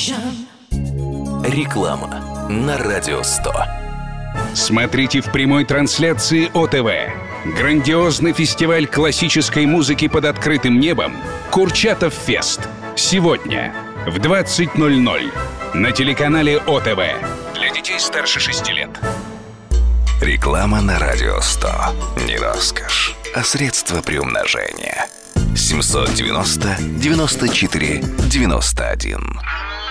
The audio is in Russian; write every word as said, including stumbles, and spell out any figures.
Реклама на Радио сто. Смотрите в прямой трансляции ОТВ. Грандиозный фестиваль классической музыки под открытым небом «Курчатов Фест». Сегодня в двадцать ноль ноль на телеканале ОТВ. Для детей старше шести лет. Реклама на Радио сто. Не роскошь, а средство приумножения. семьсот девяносто девяносто четыре девяносто один.